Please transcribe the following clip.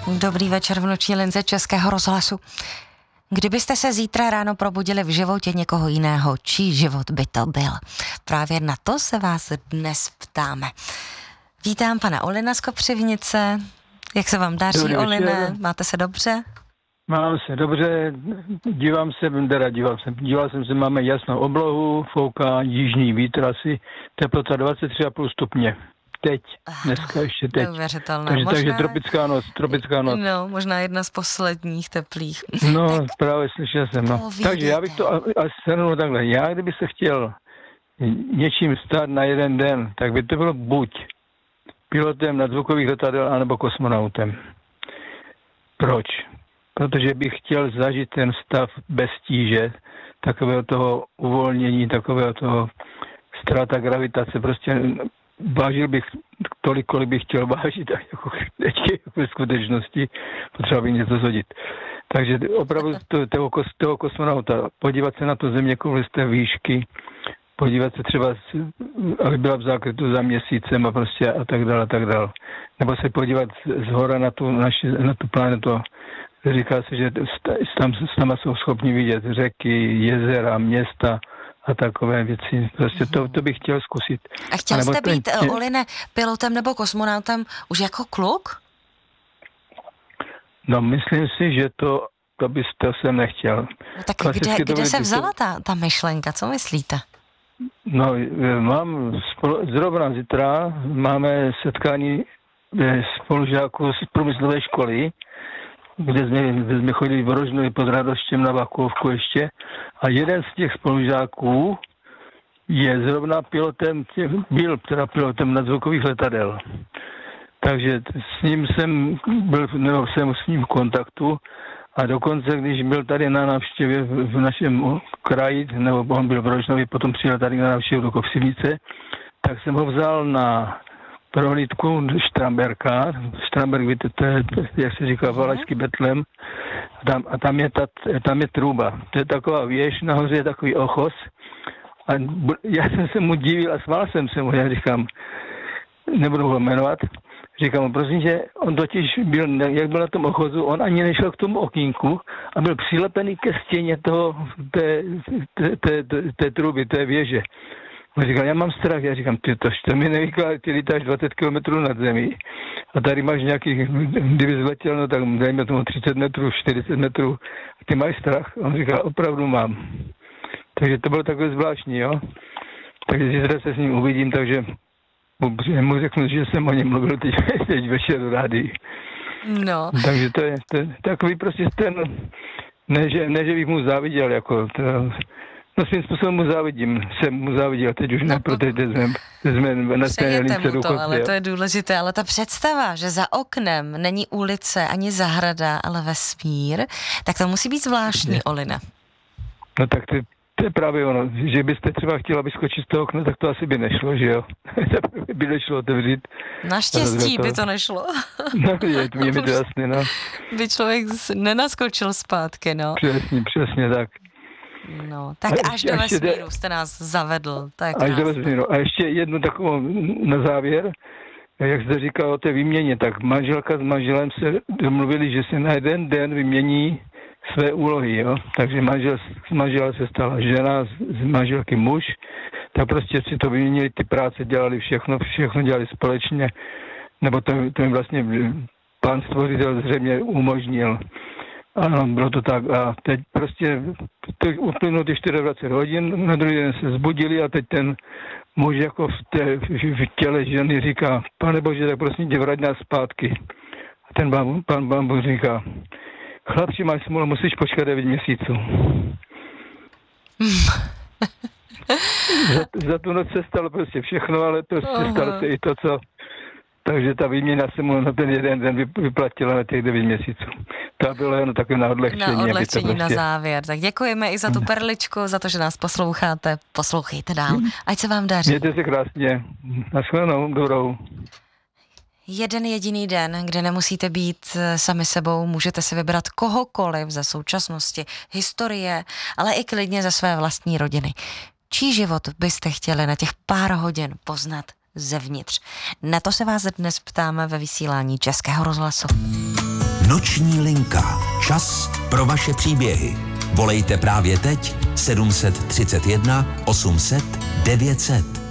Dobrý večer v noční linze Českého rozhlasu. Kdybyste se zítra ráno probudili v životě někoho jiného, čí život by to byl? Právě na to se vás dnes ptáme. Vítám pana Olina z Kopřivnice. Jak se vám daří, Oline? Máte se dobře? Mám se dobře, díval jsem se, máme jasnou oblohu, fouká jižní vítr, asi teplota 23,5 stupně. Teď, dneska ještě teď. Neuvěřitelné. Takže tropická noc. No, možná jedna z posledních teplých. No, tak právě slyšel jsem. No. Takže já bych to asi shrnul takhle. Já, kdyby se chtěl něčím stát na jeden den, tak by to bylo buď pilotem nadzvukových letadel, anebo kosmonautem. Proč? Protože bych chtěl zažít ten stav bez tíže, takového toho uvolnění, takového toho ztráta gravitace. Prostě vážil bych tolik, kolik bych chtěl vážit, jako ve skutečnosti potřeba bych něco zhodit. Takže opravdu toho kosmonauta, podívat se na tu zeměkouli z té výšky, podívat se třeba, aby byla v zákrytu za měsícem a prostě a tak dále. Nebo se podívat zhora na tu planetu. Říká se, že tam jsou schopni vidět řeky, jezera, města a takové věci. Prostě to bych chtěl zkusit. A chtěl jste být, Oline, pilotem nebo kosmonautem už jako kluk? No, myslím si, že to jsem nechtěl. No tak kde se vzala ta myšlenka? Co myslíte? No, zrovna zítra máme setkání spolužáků z průmyslové školy, kde jsme chodili v Rožnově pod Radoštěm na Vakovku ještě. A jeden z těch spolužáků je zrovna byl pilotem nadzvukových letadel. Takže jsem s ním v kontaktu a dokonce, když byl tady na návštěvě v našem kraji, nebo on byl v Rožnově, potom přijel tady na návštěvu do Kopřivnice, tak jsem ho vzal na prohlídku Štramberka. Štramberk, víte, to je, jak se říká, valašský Betlem. A tam je truba. To je taková věž, nahoře je takový ochos. A já jsem se mu divil a smál jsem se mu. Já říkám, nebudu ho jmenovat, říkám mu, prosím, že on totiž byl, jak byl na tom ochozu, on ani nešel k tomu okýnku a byl přilepený ke stěně té truby, té věže. On říkal, já mám strach, já říkám, to mi nevykládá, ty lítáš 20 kilometrů nad zemí a tady máš nějaký, kdyby zletěl, no tak dejme tomu 30 metrů, 40 metrů, a ty máš strach? On říkal, opravdu mám. Takže to bylo takové zvláštní, jo. Takže zítra se s ním uvidím, takže mu řeknu, že jsem o něm mluvil teď večer do rádií. No. Takže to je takový prostě ten, ne, že bych mu záviděl, jako no svým způsobem jsem mu záviděl, teď už ne, protože jsme na stejné lince to, ale to je důležité, ale ta představa, že za oknem není ulice ani zahrada, ale vesmír, tak to musí být zvláštní, Olina. No tak to je právě ono, že byste třeba chtěla vyskočit z toho okna, tak to asi by nešlo, že jo? by nešlo otevřít. Naštěstí by to nešlo. No, je mi to jasný, no. By člověk nenaskočil zpátky, no. Přesně tak. No, tak až do vesmíru jste nás zavedl, to je krásné. Až do vesmíru. A ještě jednu takovou na závěr, jak jste říkal o té výměně, tak manželka s manželem se domluvili, že se na jeden den vymění své úlohy, jo. Takže manžela se stala žena, z manželky muž, tak prostě si to vyměnili, ty práce dělali všechno dělali společně, nebo to jim vlastně pán stvořitel zřejmě umožnil. Ano, bylo to tak a teď prostě uplynulo ty 24 hodin, na druhý den se zbudili a teď ten muž jako v těle ženy říká, Pane Bože, tak prosím tě, vrať nás zpátky. A ten pán Bambu říká, chlapči, máš smůlu, musíš počkat 9 měsíců. za tu noc se stalo prostě všechno, ale to se stalo se i to, co... Takže ta výměna se mu na ten jeden den vyplatila na těch 9 měsíců. To bylo jen takové na odlehčení. Na odlehčení na závěr. Tak děkujeme i za tu perličku, za to, že nás posloucháte. Poslouchejte dál. Ať se vám daří. Mějte se krásně. Naschledanou, dobrou. Jeden jediný den, kde nemusíte být sami sebou, můžete si vybrat kohokoliv ze současnosti, historie, ale i klidně ze své vlastní rodiny. Čí život byste chtěli na těch pár hodin poznat zevnitř? Na to se vás dnes ptáme ve vysílání Českého rozhlasu. Noční linka. Čas pro vaše příběhy. Volejte právě teď 731 800 900.